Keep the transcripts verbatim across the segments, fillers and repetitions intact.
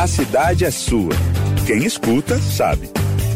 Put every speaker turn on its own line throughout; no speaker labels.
A cidade é sua. Quem escuta, sabe.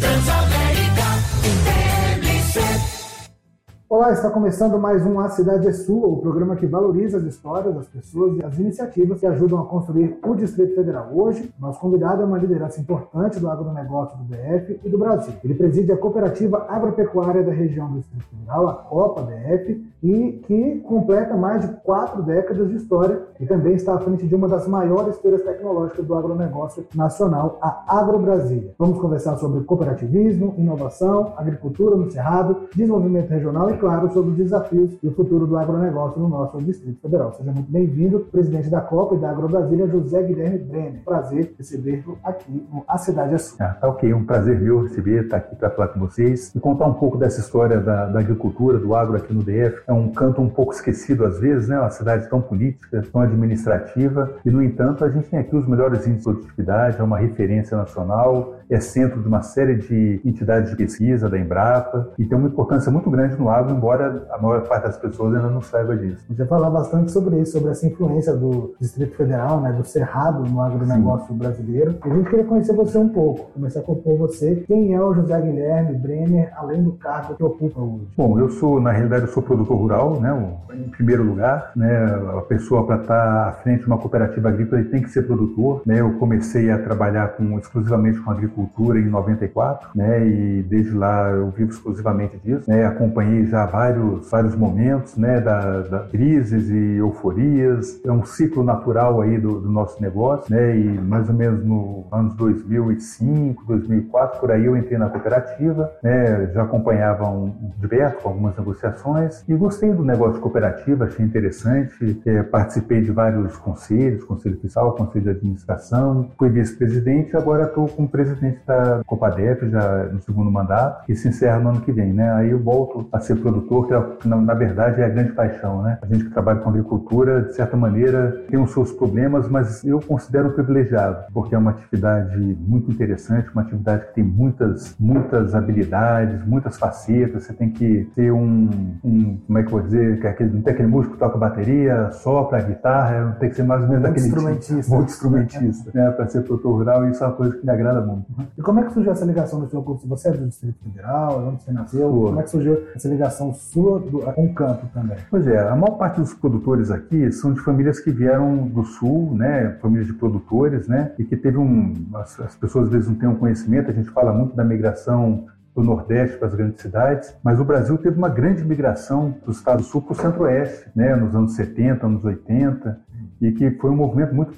Olá, está começando mais um A Cidade é Sua, o programa que valoriza as histórias, as pessoas e as iniciativas que ajudam a construir o Distrito Federal. Hoje, nosso convidado é uma liderança importante do agronegócio do D F e do Brasil. Ele preside a Cooperativa Agropecuária da região do Distrito Federal, a Copa D F, e que completa mais de quatro décadas de história e também está à frente de uma das maiores feiras tecnológicas do agronegócio nacional, a AgroBrasília. Vamos conversar sobre cooperativismo, inovação, agricultura no Cerrado, desenvolvimento regional e, claro, sobre os desafios e o futuro do agronegócio no nosso Distrito Federal. Seja muito bem-vindo, presidente da Copa e da AgroBrasília, José Guilherme Brenner. Prazer recebê-lo aqui no A Cidade é Sua.
Ah, tá ok, um prazer meu receber, estar aqui para falar com vocês e contar um pouco dessa história da, da agricultura, do agro aqui no D F. É um canto um pouco esquecido às vezes, né? Uma cidade tão política, tão administrativa e, no entanto, a gente tem aqui os melhores índices de produtividade, é uma referência nacional, é centro de uma série de entidades de pesquisa da Embrapa e tem uma importância muito grande no agro, embora a maior parte das pessoas ainda não saiba disso.
A gente vai falar bastante sobre isso, sobre essa influência do Distrito Federal, né, do Cerrado no agronegócio Sim. brasileiro. E a gente queria conhecer você um pouco, começar com você. Quem é o José Guilherme Brenner, além do cargo que ocupa hoje?
Bom, eu sou, na realidade, eu sou produtor rural, né, em primeiro lugar, né, a pessoa para estar à frente de uma cooperativa agrícola tem que ser produtor, né, eu comecei a trabalhar com, exclusivamente com agricultura em noventa e quatro, né, e desde lá eu vivo exclusivamente disso, né, acompanhei já vários, vários momentos, né, da, da crises e euforias, é um ciclo natural aí do, do nosso negócio, né, e mais ou menos no anos dois mil e cinco, dois mil e quatro, por aí eu entrei na cooperativa, né, já acompanhava um, um diverso, com algumas negociações, e gostei do negócio de cooperativa, achei interessante, é, participei de vários conselhos, conselho fiscal, conselho de administração, fui vice-presidente e agora estou como presidente da Copadef, já no segundo mandato, que se encerra no ano que vem, né, aí eu volto a ser produtor, que na, na verdade é a grande paixão, né, a gente que trabalha com agricultura, de certa maneira, tem os seus problemas, mas eu considero privilegiado, porque é uma atividade muito interessante, uma atividade que tem muitas, muitas habilidades, muitas facetas, você tem que ter um, um como é que eu vou dizer, que é aquele, não tem aquele músico que toca bateria, sopra a guitarra, tem que ser mais ou menos
muito
daquele
instrumentista,
tipo, muito instrumentista, né, para ser produtor rural, e isso é uma coisa que me agrada muito.
E como é que surgiu essa ligação do seu curso? Você é do Distrito Federal, onde você nasceu? Pô. Como é que surgiu essa ligação sua do, com o campo também?
Pois é, a maior parte dos produtores aqui são de famílias que vieram do sul, né, famílias de produtores, né, e que teve um, as, as pessoas às vezes não têm um conhecimento, a gente fala muito da migração do Nordeste para as grandes cidades, mas o Brasil teve uma grande migração do estado do Sul para o Centro-Oeste, né, nos anos setenta, anos oitenta, e que foi um movimento muito